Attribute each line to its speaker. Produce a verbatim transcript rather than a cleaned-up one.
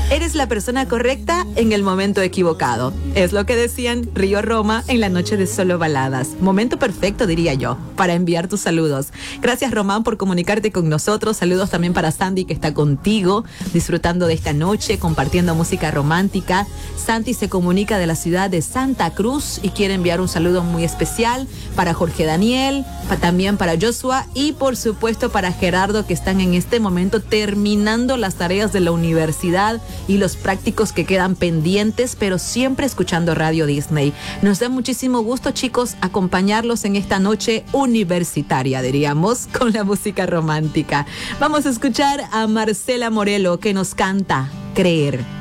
Speaker 1: Eres la persona correcta en el momento equivocado. Es lo que decían Río Roma en la noche de Solo Baladas. Momento perfecto, diría yo, para enviar tus saludos. Gracias, Román, por comunicarte con nosotros. Saludos también para Sandy, que está contigo, disfrutando de esta noche, compartiendo música romántica. Santi se comunica de la ciudad de Santa Cruz y quiere enviar un saludo muy especial para Jorge Daniel, pa- también para Joshua y por supuesto para Gerardo, que están en este momento terminando las tareas de la universidad y los prácticos que quedan pendientes, pero siempre escuchando Radio Disney. Nos da muchísimo gusto, chicos, acompañarlos en esta noche universitaria, diríamos, con la música romántica. Vamos a escuchar a Marcela Morelo, que nos canta Creer.